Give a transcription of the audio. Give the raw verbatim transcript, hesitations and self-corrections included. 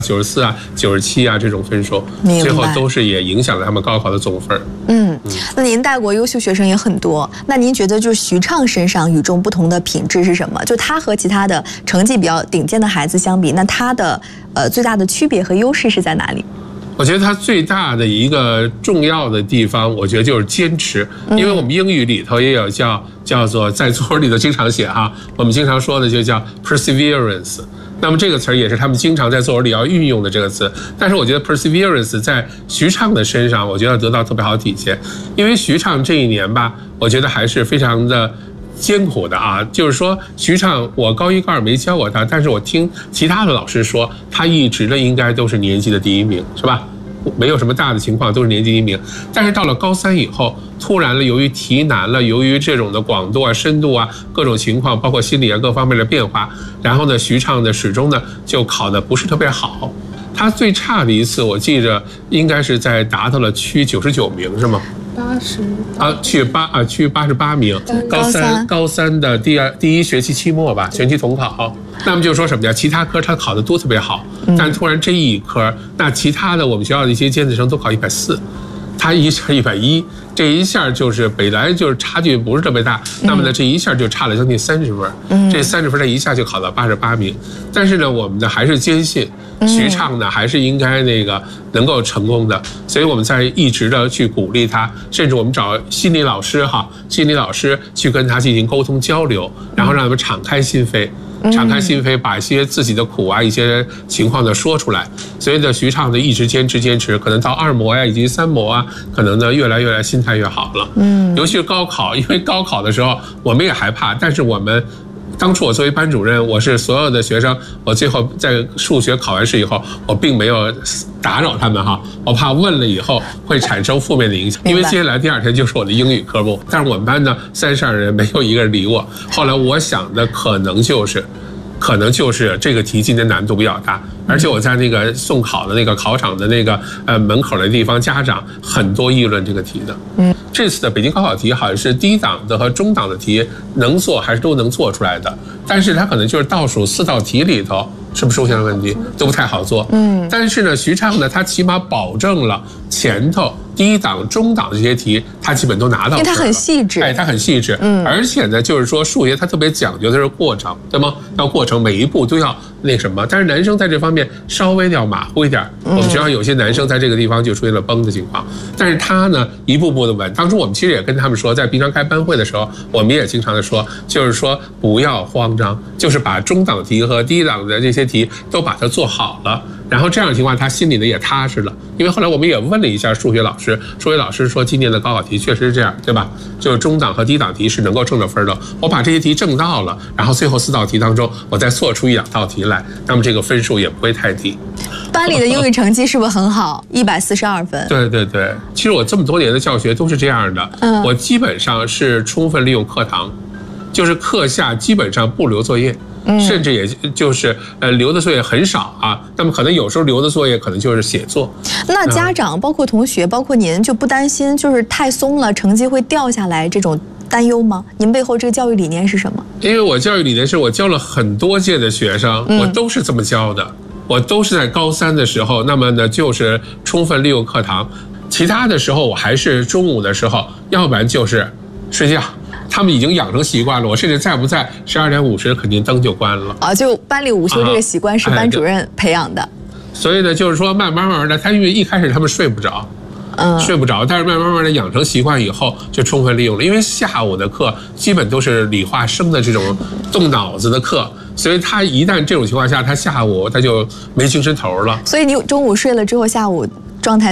九十四啊、九十七啊这种分数，最后都是也影响了他们高考的总分。 嗯，那您带过优秀学生也很多，那您觉得就是徐畅身上与众不同的品质是什么？就他和其他的成绩比较顶尖的孩子相比，那他的呃最大的区别和优势是在哪里？ 我觉得他最大的一个重要的地方，我觉得就是坚持，因为我们英语里头也有叫叫做在作文里头经常写哈，我们经常说的就叫 perseverance。那么这个词儿也是他们经常在作文里要运用的这个词，但是我觉得 perseverance 在徐畅的身上，我觉得得到特别好的体现，因为徐畅这一年吧，我觉得还是非常的艰苦的啊，就是说徐畅，我高一高二没教过他，但是我听其他的老师说，他一直的应该都是年级的第一名，是吧？没有什么大的情况，都是年级第一名。但是到了高三以后，突然了，由于题难了，由于这种的广度啊、深度啊各种情况，包括心理啊各方面的变化，然后呢，徐畅呢始终呢就考得不是特别好。他最差的一次，我记着应该是在达到了区九十九名，是吗？ 八十啊，去八啊，去八十八名。高三高三的第二第一学期期末吧，全期统考。那么就说什么呀？其他科他考的都特别好，但突然这一科，那其他的我们学校的一些尖子生都考一百四，他一下一百一，这一下就是本来就是差距不是特别大，那么呢这一下就差了将近三十分，这三十分他一下就考到八十八名。但是呢，我们呢还是坚信徐畅呢还是应该那个能够成功的，所以我们在一直的去鼓励他，甚至我们找心理老师哈，心理老师去跟他进行沟通交流，然后让他们敞开心扉。敞开心扉，把一些自己的苦啊、一些情况呢说出来。所以呢，徐畅呢一直坚持坚持，可能到二模呀以及三模啊，可能呢越来越来心态越好了。嗯，尤其是高考，因为高考的时候我们也害怕，但是我们。当初我作为班主任，我是所有的学生，我最后在数学考完试以后，我并没有打扰他们哈，我怕问了以后会产生负面的影响，因为接下来第二天就是我的英语科目，但是我们班呢三十二人没有一个人理我，后来我想的可能就是。可能就是这个题今天难度比较大，而且我在那个送考的那个考场的那个呃门口的地方，家长很多议论这个题的。嗯，这次的北京高考题好像是低档的和中档的题能做还是都能做出来的，但是它可能就是倒数四道题里头是不是出现了问题，都不太好做。嗯，但是呢，徐畅呢，他起码保证了前头低档、中档这些题，他基本都拿到。 因为他很细致， 哎，他很细致。嗯，而且呢，就是说数学他特别讲究的是过程，对吗？要过程每一步都要那什么。但是男生在这方面稍微要马虎一点。嗯，我们学校有些男生在这个地方就出现了崩的情况，但是他呢，一步步的稳。当初我们其实也跟他们说，在平常开班会的时候，我们也经常的说，就是说不要慌张，就是把中档题和低档的这些题都把它做好了。然后这样的情况，他心里呢也踏实了。因为后来我们也问了一下数学老师，数学老师说今年的高考题确实是这样，对吧？就是中档和低档题是能够挣到分的。我把这些题挣到了，然后最后四道题当中，我再做出一两道题来，那么这个分数也不会太低。 班里的英语成绩是不是很好？一百四十二分。 对对对，其实我这么多年的教学都是这样的。嗯，我基本上是充分利用课堂，就是课下基本上不留作业。嗯，甚至也就是呃留的作业很少啊，那么可能有时候留的作业可能就是写作。 那家长包括同学包括您就不担心就是太松了成绩会掉下来这种担忧吗？您背后这个教育理念是什么？ 因为我教育理念是我教了很多届的学生，我都是这么教的，我都是在高三的时候，那么呢就是充分利用课堂，其他的时候我还是中午的时候，要不然就是睡觉。他们已经养成习惯了，我甚至在不在十二点五十肯定灯就关了啊！就班里午休这个习惯是班主任培养的， 啊哎、所以呢，就是说慢慢慢的，他因为一开始他们睡不着，嗯，睡不着，但是慢慢慢的养成习惯以后，就充分利用了。因为下午的课基本都是理化生的这种动脑子的课，所以他一旦这种情况下，他下午他就没精神头了。 所以你中午睡了之后，下午状态。